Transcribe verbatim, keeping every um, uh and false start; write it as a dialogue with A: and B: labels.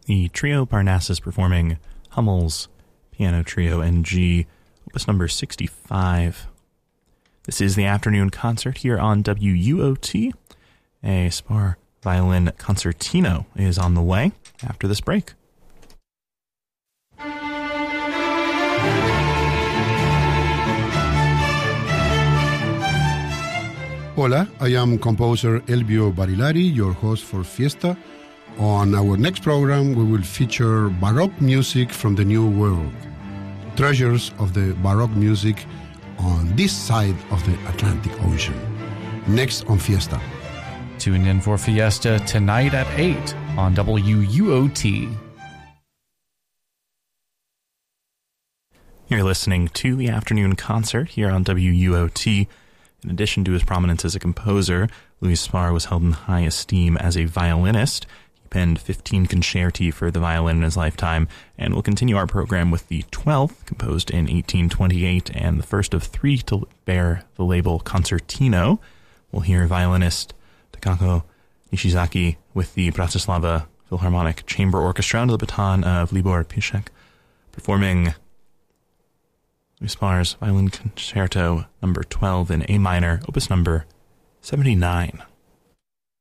A: the trio Parnassus performing Hummel's Piano Trio in G, opus number sixty-five. This is the afternoon concert here on W U O T. A Spar violin concertino is on the way after this break.
B: Hola, I am composer Elvio Barilari, your host for Fiesta. On our next program, we will feature Baroque music from the New World, treasures of the Baroque music on this side of the Atlantic Ocean. Next on Fiesta.
C: Tune in for Fiesta tonight at eight on W U O T.
A: You're listening to the afternoon concert here on W U O T. In addition to his prominence as a composer, Louis Spar was held in high esteem as a violinist. He penned fifteen concerti for the violin in his lifetime, and we'll continue our program with the twelfth, composed in eighteen twenty-eight, and the first of three to bear the label Concertino. We'll hear violinist Takako Nishizaki with the Bratislava Philharmonic Chamber Orchestra under the baton of Libor Pišek, performing Louis Spar's Violin Concerto number twelve in A minor, opus number seventy-nine.